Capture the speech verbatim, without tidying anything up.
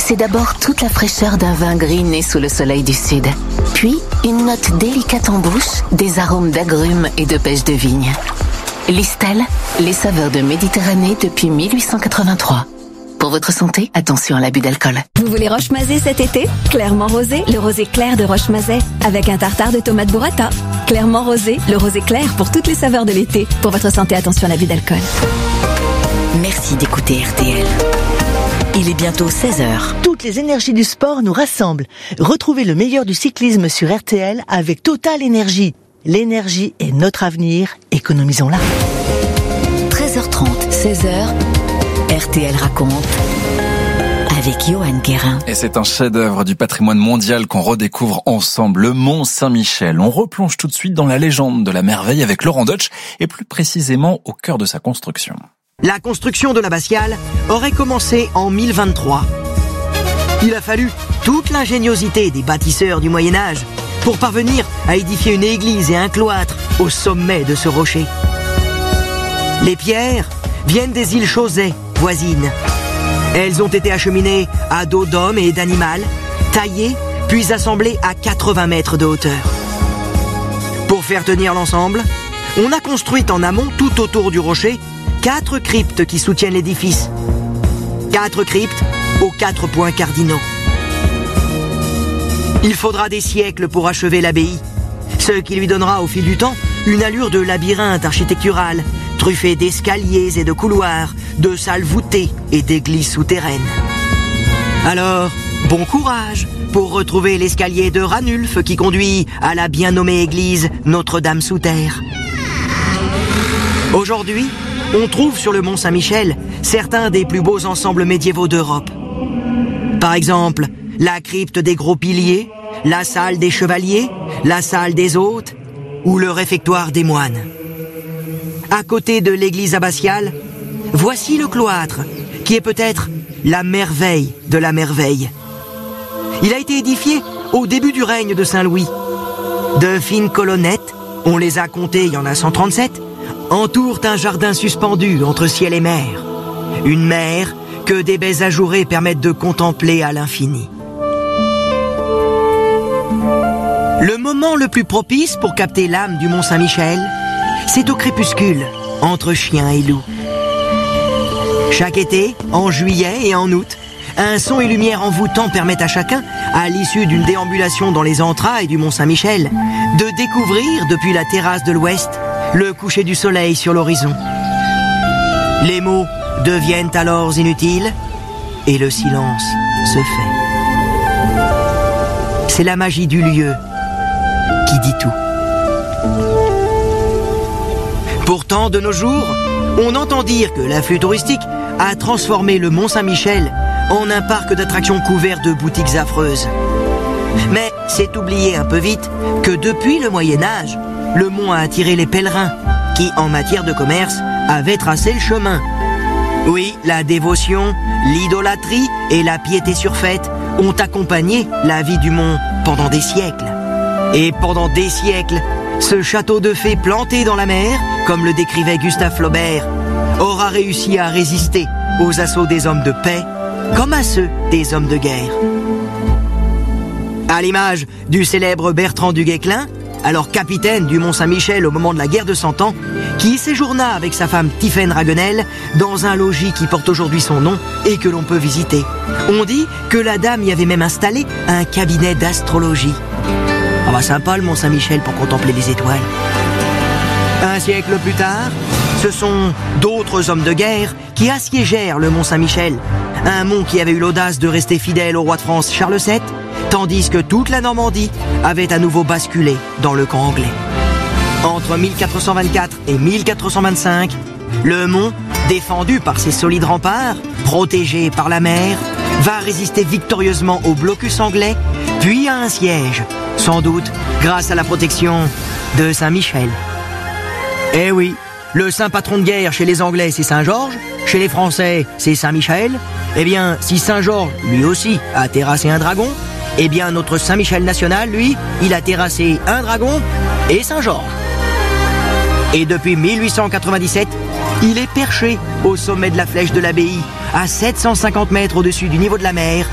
c'est d'abord toute la fraîcheur d'un vin gris né sous le soleil du sud. Puis, une note délicate en bouche, des arômes d'agrumes et de pêche de vigne. Listel, les saveurs de Méditerranée depuis mille huit cent quatre-vingt-trois. Pour votre santé, attention à l'abus d'alcool. Vous voulez Roche-Mazet cet été? Clairement rosé, le rosé clair de Roche-Mazet, avec un tartare de tomates burrata. Clairement rosé, le rosé clair pour toutes les saveurs de l'été. Pour votre santé, attention à l'abus d'alcool. Merci d'écouter R T L. Il est bientôt seize heures. Toutes les énergies du sport nous rassemblent. Retrouvez le meilleur du cyclisme sur R T L avec Total Énergie. L'énergie est notre avenir, économisons-la. treize heures trente, seize heures, R T L raconte avec Johan Guérin. Et c'est un chef-d'œuvre du patrimoine mondial qu'on redécouvre ensemble, le Mont Saint-Michel. On replonge tout de suite dans la légende de la merveille avec Laurent Deutsch et plus précisément au cœur de sa construction. La construction de l'abbatiale aurait commencé en mille vingt-trois. Il a fallu toute l'ingéniosité des bâtisseurs du Moyen-Âge pour parvenir à édifier une église et un cloître au sommet de ce rocher. Les pierres viennent des îles Chausey, voisines. Elles ont été acheminées à dos d'hommes et d'animal, taillées puis assemblées à quatre-vingts mètres de hauteur. Pour faire tenir l'ensemble, on a construit en amont tout autour du rocher quatre cryptes qui soutiennent l'édifice. Quatre cryptes aux quatre points cardinaux. Il faudra des siècles pour achever l'abbaye, ce qui lui donnera au fil du temps une allure de labyrinthe architectural, truffé d'escaliers et de couloirs, de salles voûtées et d'églises souterraines. Alors, bon courage pour retrouver l'escalier de Ranulphe qui conduit à la bien nommée église Notre-Dame sous terre. Aujourd'hui, on trouve sur le Mont Saint-Michel certains des plus beaux ensembles médiévaux d'Europe. Par exemple, la crypte des Gros Piliers, la salle des Chevaliers, la salle des Hôtes ou le réfectoire des Moines. À côté de l'église abbatiale, voici le cloître, qui est peut-être la merveille de la merveille. Il a été édifié au début du règne de Saint-Louis. De fines colonnettes, on les a comptées, il y en a cent trente-sept, entourent un jardin suspendu entre ciel et mer. Une mer que des baies ajourées permettent de contempler à l'infini. Le moment le plus propice pour capter l'âme du Mont Saint-Michel, c'est au crépuscule, entre chiens et loups. Chaque été, en juillet et en août, un son et lumière envoûtants permettent à chacun, à l'issue d'une déambulation dans les entrailles du Mont Saint-Michel, de découvrir depuis la terrasse de l'ouest le coucher du soleil sur l'horizon. Les mots deviennent alors inutiles et le silence se fait. C'est la magie du lieu qui dit tout. Pourtant, de nos jours, on entend dire que l'afflux touristique a transformé le Mont Saint-Michel en un parc d'attractions couvert de boutiques affreuses. Mais c'est oublier un peu vite que depuis le Moyen-Âge, le mont a attiré les pèlerins qui, en matière de commerce, avaient tracé le chemin. Oui, la dévotion, l'idolâtrie et la piété surfaite ont accompagné la vie du mont pendant des siècles. Et pendant des siècles, ce château de fées planté dans la mer, comme le décrivait Gustave Flaubert, aura réussi à résister aux assauts des hommes de paix, comme à ceux des hommes de guerre. À l'image du célèbre Bertrand du Guesclin, alors capitaine du Mont Saint-Michel au moment de la guerre de Cent Ans, qui séjourna avec sa femme Tiphaine Raguenel dans un logis qui porte aujourd'hui son nom et que l'on peut visiter. On dit que la dame y avait même installé un cabinet d'astrologie. Ah bah sympa le Mont Saint-Michel pour contempler les étoiles. Un siècle plus tard, ce sont d'autres hommes de guerre qui assiégèrent le Mont Saint-Michel, un mont qui avait eu l'audace de rester fidèle au roi de France Charles sept, tandis que toute la Normandie avait à nouveau basculé dans le camp anglais. Entre mille quatre cent vingt-quatre et mille quatre cent vingt-cinq, le mont, défendu par ses solides remparts, protégé par la mer, va résister victorieusement au blocus anglais, puis à un siège, sans doute grâce à la protection de Saint-Michel. Eh oui, le saint patron de guerre chez les Anglais, c'est Saint-Georges, chez les Français, c'est Saint-Michel. Eh bien, si Saint-Georges, lui aussi, a terrassé un dragon, eh bien, notre Saint-Michel national, lui, il a terrassé un dragon et Saint-Georges. Et depuis mille huit cent quatre-vingt-dix-sept, il est perché au sommet de la flèche de l'abbaye, à sept cent cinquante mètres au-dessus du niveau de la mer,